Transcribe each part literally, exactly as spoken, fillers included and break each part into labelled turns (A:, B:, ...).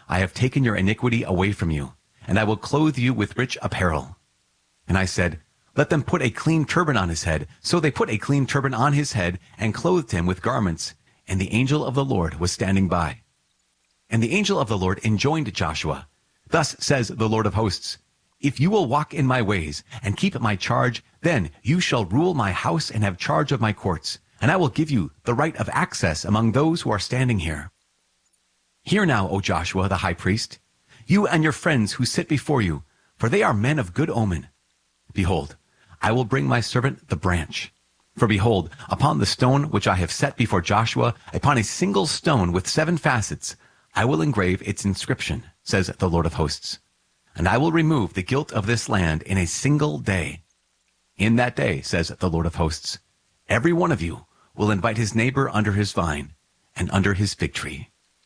A: I have taken your iniquity away from you, and I will clothe you with rich apparel. And I said, let them put a clean turban on his head. So they put a clean turban on his head and clothed him with garments. And the angel of the Lord was standing by. And the angel of the Lord enjoined Joshua, thus says the Lord of hosts, if you will walk in my ways and keep my charge, then you shall rule my house and have charge of my courts. And I will give you the right of access among those who are standing here. Hear now, O Joshua, the high priest, you and your friends who sit before you, for they are men of good omen. Behold, I will bring my servant the branch. For behold, upon the stone which I have set before Joshua, upon a single stone with seven facets, I will engrave its inscription, says the Lord of hosts. And I will remove the guilt of this land in a single day. In that day, says the Lord of hosts, every one of you will invite his neighbor under his vine and under his fig tree.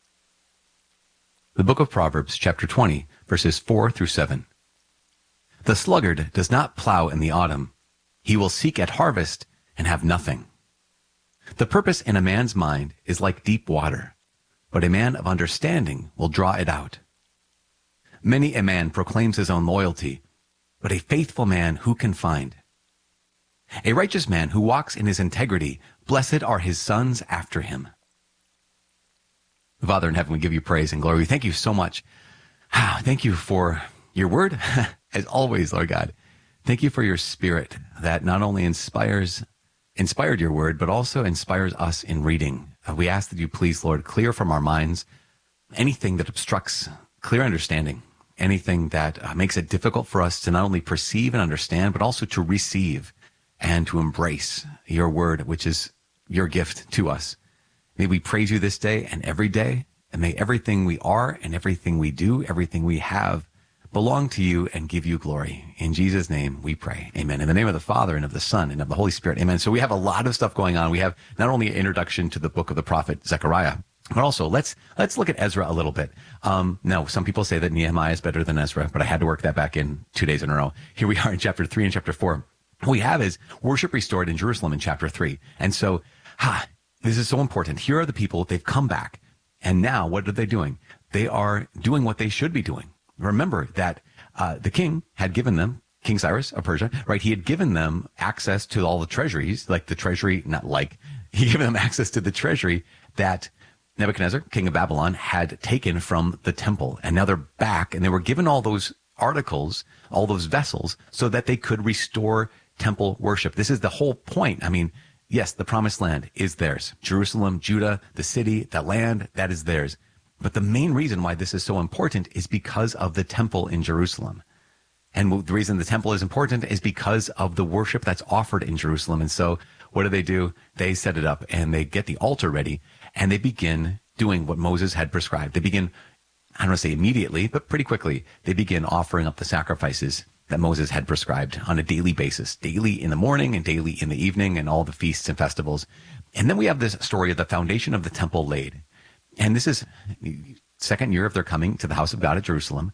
A: The book of Proverbs, chapter twenty, verses four through seven. The sluggard does not plow in the autumn. He will seek at harvest and have nothing. The purpose in a man's mind is like deep water, but a man of understanding will draw it out. Many a man proclaims his own loyalty, but a faithful man who can find? A righteous man who walks in his integrity, blessed are his sons after him. Father in heaven, we give you praise and glory. We thank you so much. Thank you for your word, as always, Lord God. Thank you for your spirit that not only inspires, inspired your word, but also inspires us in reading. Uh, we ask that you please, Lord, clear from our minds anything that obstructs clear understanding, anything that uh, makes it difficult for us to not only perceive and understand, but also to receive and to embrace your word, which is your gift to us. May we praise you this day and every day, and may everything we are and everything we do, everything we have, belong to you and give you glory. In Jesus' name we pray. Amen. In the name of the Father and of the Son and of the Holy Spirit. Amen. So we have a lot of stuff going on. We have not only an introduction to the book of the prophet Zechariah, but also let's let's look at Ezra a little bit. Um, now, some people say that Nehemiah is better than Ezra, but I had to work that back in two days in a row. Here we are in chapter three and chapter four. What we have is worship restored in Jerusalem in chapter three. And so, ha, this is so important. Here are the people. They've come back. And now what are they doing? They are doing what they should be doing. Remember that uh, the king had given them, King Cyrus of Persia, right? He had given them access to all the treasuries, like the treasury, not like, he gave them access to the treasury that Nebuchadnezzar, king of Babylon, had taken from the temple. And now they're back, and they were given all those articles, all those vessels, so that they could restore temple worship. This is the whole point. I mean, yes, the promised land is theirs. Jerusalem, Judah, the city, the land, that is theirs. But the main reason why this is so important is because of the temple in Jerusalem. And the reason the temple is important is because of the worship that's offered in Jerusalem. And so what do they do? They set it up and they get the altar ready and they begin doing what Moses had prescribed. They begin, I don't want to say immediately, but pretty quickly, they begin offering up the sacrifices that Moses had prescribed on a daily basis, daily in the morning and daily in the evening and all the feasts and festivals. And then we have this story of the foundation of the temple laid. And this is the second year of their coming to the house of God at Jerusalem.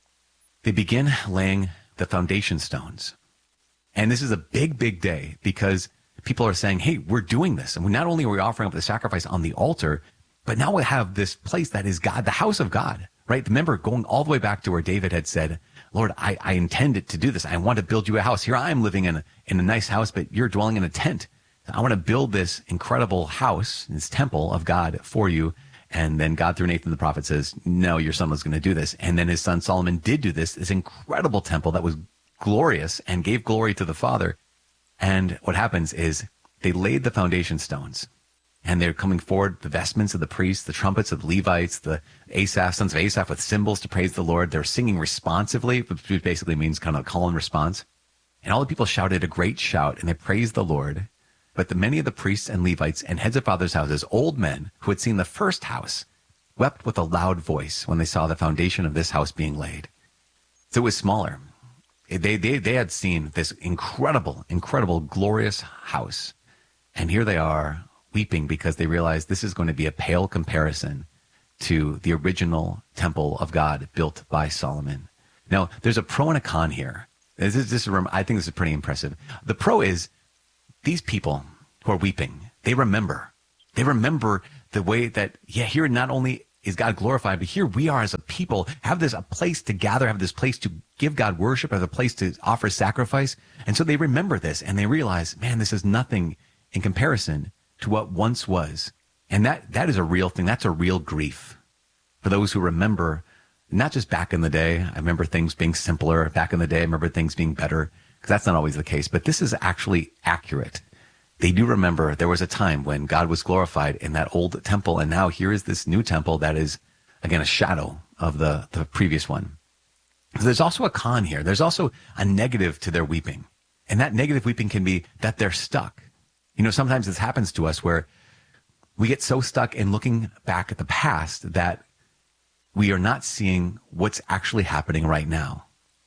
A: They begin laying the foundation stones. And this is a big, big day because people are saying, hey, we're doing this. And not only are we offering up the sacrifice on the altar, but now we have this place that is God, the house of God, right? Remember going all the way back to where David had said, Lord, I, I intended to do this. I want to build you a house. Here I am living in a, in a nice house, but you're dwelling in a tent. I want to build this incredible house, this temple of God for you. And then God through Nathan the prophet says, no, your son was going to do this. And then his son Solomon did do this, this incredible temple that was glorious and gave glory to the Father. And what happens is they laid the foundation stones and they're coming forward, the vestments of the priests, the trumpets of the Levites, the Asaph, sons of Asaph with cymbals to praise the Lord. They're singing responsively, which basically means kind of a call and response. And all the people shouted a great shout and they praised the Lord. But the many of the priests and Levites and heads of fathers' houses, old men who had seen the first house, wept with a loud voice when they saw the foundation of this house being laid. So it was smaller. They, they, they had seen this incredible, incredible, glorious house. And here they are weeping because they realize this is going to be a pale comparison to the original temple of God built by Solomon. Now, there's a pro and a con here. This is, this is, I think this is pretty impressive. The pro is, these people who are weeping, they remember. They remember the way that, yeah, here not only is God glorified, but here we are as a people, have this a place to gather, have this place to give God worship, have a place to offer sacrifice. And so they remember this and they realize, man, this is nothing in comparison to what once was. And that that is a real thing. That's a real grief for those who remember, not just back in the day. I remember things being simpler. Back in the day, I remember things being better, because that's not always the case. But this is actually accurate. They do remember there was a time when God was glorified in that old temple, and now here is this new temple that is, again, a shadow of the, the previous one. So there's also a con here. There's also a negative to their weeping. And that negative weeping can be that they're stuck. You know, sometimes this happens to us where we get so stuck in looking back at the past that we are not seeing what's actually happening right now.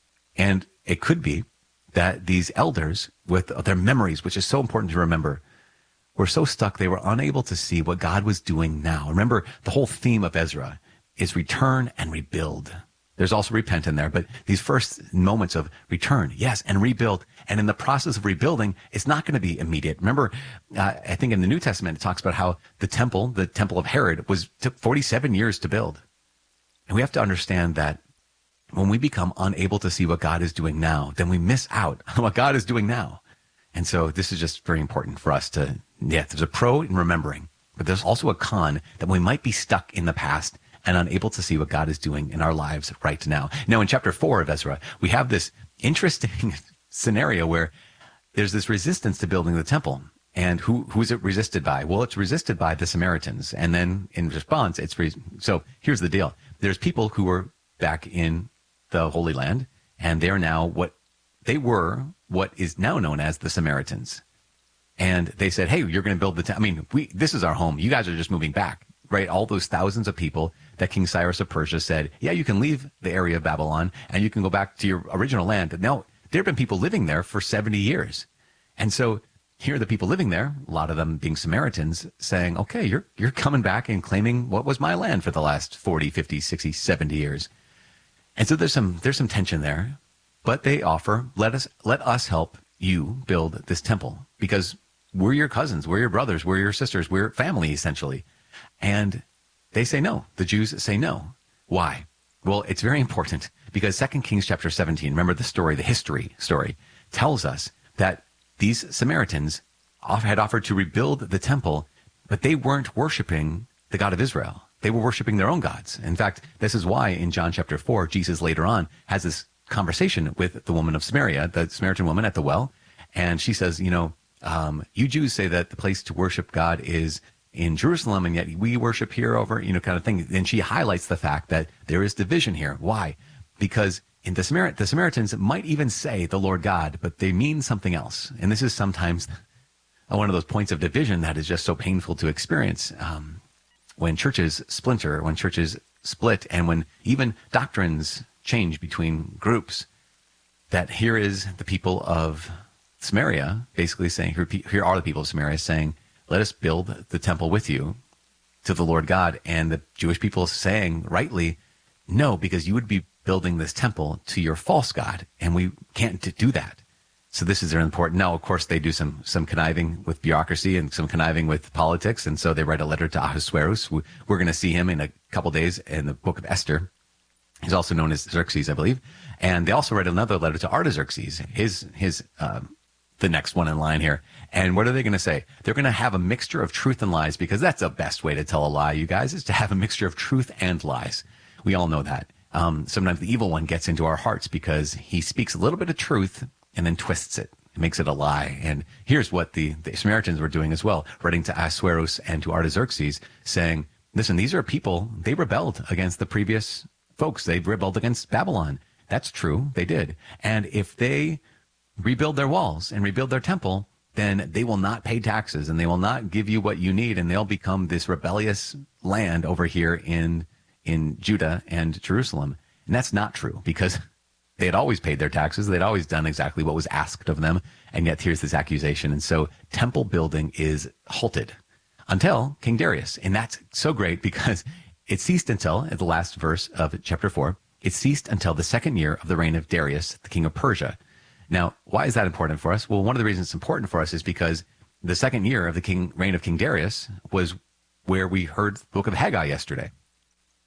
A: And it could be that these elders, with their memories, which is so important to remember, were so stuck they were unable to see what God was doing now. Remember, the whole theme of Ezra is return and rebuild. There's also repent in there, but these first moments of return, yes, and rebuild. And in the process of rebuilding, it's not going to be immediate. Remember, uh, I think in the New Testament, it talks about how the temple, the temple of Herod, was took forty-seven years to build. And we have to understand that when we become unable to see what God is doing now, then we miss out on what God is doing now. And so this is just very important for us to, yeah, there's a pro in remembering, but there's also a con that we might be stuck in the past and unable to see what God is doing in our lives right now. Now, in chapter four of Ezra, we have this interesting scenario where there's this resistance to building the temple. And who who is it resisted by? Well, it's resisted by the Samaritans. And then in response, it's, re- so here's the deal. There's people who were back in the Holy Land, and they're now what they were, what is now known as the Samaritans. And they said, hey, you're going to build the temple. I mean, we, this is our home. You guys are just moving back, right? All those thousands of people that King Cyrus of Persia said, yeah, you can leave the area of Babylon and you can go back to your original land. No, there have been people living there for seventy years. And so here are the people living there, a lot of them being Samaritans, saying, okay, you're, you're coming back and claiming what was my land for the last forty, fifty, sixty, seventy years. And so there's some there's some tension there, but they offer, let us let us help you build this temple, because we're your cousins, we're your brothers, we're your sisters, we're family essentially. And they say no. The Jews say no. Why? Well, it's very important, because Second Kings chapter seventeen, remember the story, the history story, tells us that these Samaritans had offered to rebuild the temple, but they weren't worshiping the God of Israel. They were worshiping their own gods. In fact, this is why in John chapter four, Jesus later on has this conversation with the woman of Samaria, the Samaritan woman at the well. And she says, you know, um, you Jews say that the place to worship God is in Jerusalem, and yet we worship here over, you know, kind of thing. And she highlights the fact that there is division here. Why? Because in the, Samar- the Samaritans might even say the Lord God, but they mean something else. And this is sometimes one of those points of division that is just so painful to experience. Um, when churches splinter, when churches split, and when even doctrines change between groups, that here is the people of Samaria basically saying, here, here are the people of Samaria saying, let us build the temple with you to the Lord God. And the Jewish people saying rightly, no, because you would be building this temple to your false God, and we can't do that. So this is very important. Now, of course, they do some some conniving with bureaucracy and some conniving with politics, and so they write a letter to Ahasuerus. We're going to see him in a couple days in the book of Esther. He's also known as Xerxes, I believe. And they also write another letter to Artaxerxes, his his um, the next one in line here. And what are they going to say? They're going to have a mixture of truth and lies, because that's the best way to tell a lie, you guys, is to have a mixture of truth and lies. We all know that. Um, sometimes the evil one gets into our hearts because he speaks a little bit of truth and then twists it, makes it a lie. And here's what the, the Samaritans were doing as well, writing to Ahasuerus and to Artaxerxes, saying, listen, these are people, they rebelled against the previous folks. They rebelled against Babylon. That's true. They did. And if they rebuild their walls and rebuild their temple, then they will not pay taxes and they will not give you what you need. And they'll become this rebellious land over here in, in Judah and Jerusalem. And that's not true, because they had always paid their taxes. They'd always done exactly what was asked of them. And yet here's this accusation. And so temple building is halted until King Darius. And that's so great, because it ceased until, at the last verse of chapter four, it ceased until the second year of the reign of Darius, the king of Persia. Now, why is that important for us? Well, one of the reasons it's important for us is because the second year of the king reign of King Darius was where we heard the book of Haggai yesterday.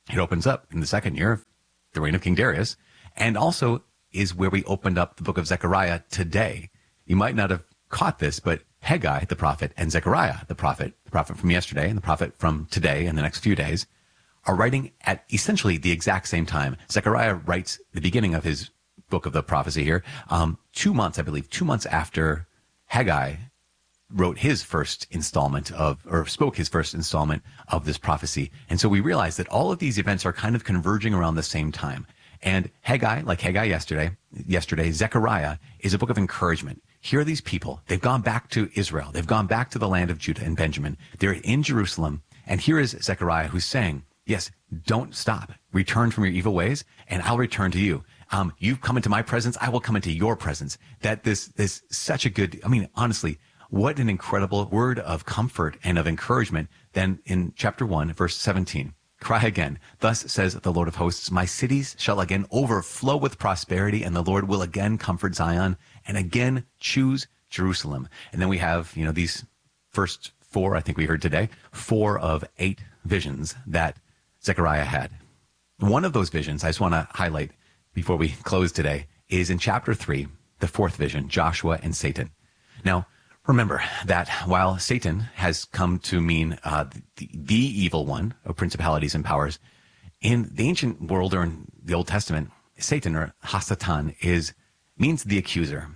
A: It opens up in the second year of the reign of King Darius, and also is where we opened up the book of Zechariah today. You might not have caught this, but Haggai, the prophet, and Zechariah, the prophet, the prophet from yesterday and the prophet from today and the next few days, are writing at essentially the exact same time. Zechariah writes the beginning of his book of the prophecy here, um, two months, I believe, two months after Haggai wrote his first installment of, or spoke his first installment of this prophecy. And so we realize that all of these events are kind of converging around the same time. And Haggai, like Haggai yesterday, yesterday, Zechariah is a book of encouragement. Here are these people. They've gone back to Israel. They've gone back to the land of Judah and Benjamin. They're in Jerusalem. And here is Zechariah who's saying, yes, don't stop. Return from your evil ways, and I'll return to you. Um, you've come into my presence. I will come into your presence. That this, this such a good, I mean, honestly, what an incredible word of comfort and of encouragement. Then in chapter one, verse seventeen, cry again. Thus says the Lord of hosts, my cities shall again overflow with prosperity, and the Lord will again comfort Zion and again choose Jerusalem. And then we have, you know, these first four, I think we heard today, four of eight visions that Zechariah had. One of those visions I just want to highlight before we close today is in chapter three, the fourth vision, Joshua and Satan. Now, remember that while Satan has come to mean uh, the, the evil one of principalities and powers, in the ancient world or in the Old Testament, Satan or Hasatan is means the accuser.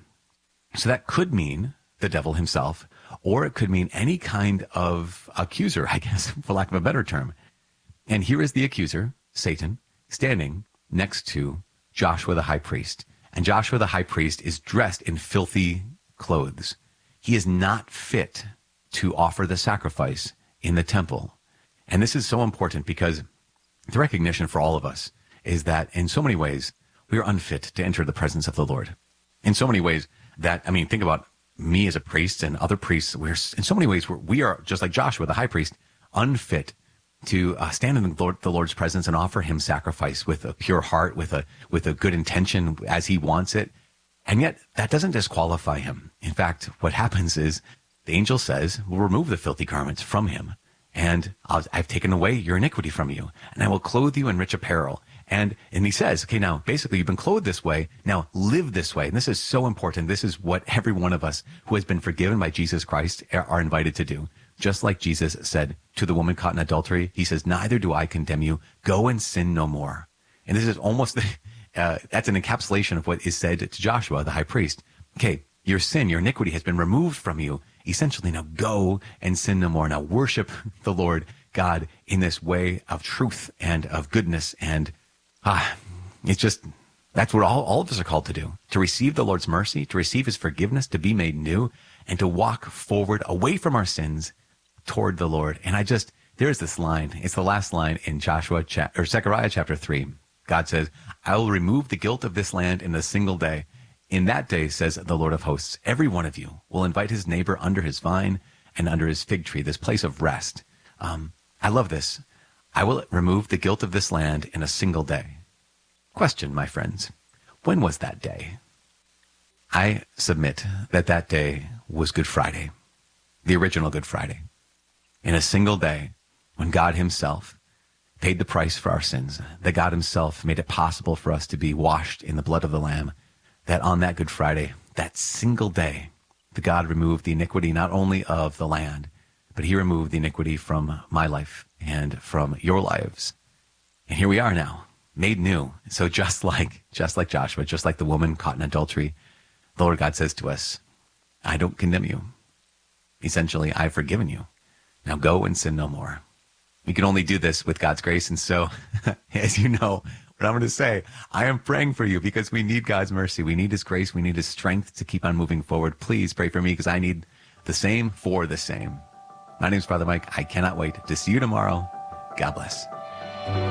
A: So that could mean the devil himself, or it could mean any kind of accuser, I guess, for lack of a better term. And here is the accuser, Satan, standing next to Joshua the high priest. And Joshua the high priest is dressed in filthy clothes. He is not fit to offer the sacrifice in the temple. And this is so important because the recognition for all of us is that in so many ways, we are unfit to enter the presence of the Lord. In so many ways that, I mean, think about me as a priest and other priests. We're in so many ways, we're, we are just like Joshua, the high priest, unfit to uh, stand in the, Lord, the Lord's presence and offer him sacrifice with a pure heart, with a, with a good intention as he wants it. And yet that doesn't disqualify him. In fact, what happens is the angel says, we'll remove the filthy garments from him. And I'll, I've taken away your iniquity from you, and I will clothe you in rich apparel. And, and he says, okay, now basically you've been clothed this way. Now live this way. And this is so important. This is what every one of us who has been forgiven by Jesus Christ are invited to do. Just like Jesus said to the woman caught in adultery, he says, neither do I condemn you. Go and sin no more. And this is almost, uh, that's an encapsulation of what is said to Joshua, the high priest. Okay, your sin, your iniquity has been removed from you. Essentially, now go and sin no more. Now worship the Lord God in this way of truth and of goodness. And ah, it's just, that's what all, all of us are called to do. To receive the Lord's mercy, to receive his forgiveness, to be made new, and to walk forward away from our sins toward the Lord. And I just, there's this line. It's the last line in Joshua cha- or Zechariah chapter three. God says, I will remove the guilt of this land in a single day. In that day, says the Lord of hosts, every one of you will invite his neighbor under his vine and under his fig tree, this place of rest. Um, I love this. I will remove the guilt of this land in a single day. Question, my friends, when was that day? I submit that that day was Good Friday, the original Good Friday. In a single day, when God himself paid the price for our sins, that God himself made it possible for us to be washed in the blood of the Lamb, that on that Good Friday, that single day, the God removed the iniquity not only of the land, but he removed the iniquity from my life and from your lives. And here we are now, made new. So just like, just like Joshua, just like the woman caught in adultery, the Lord God says to us, I don't condemn you. Essentially, I've forgiven you. Now go and sin no more. We can only do this with God's grace. And so, as you know, what I'm going to say, I am praying for you because we need God's mercy. We need his grace. We need his strength to keep on moving forward. Please pray for me because I need the same for the same. My name is Father Mike. I cannot wait to see you tomorrow. God bless.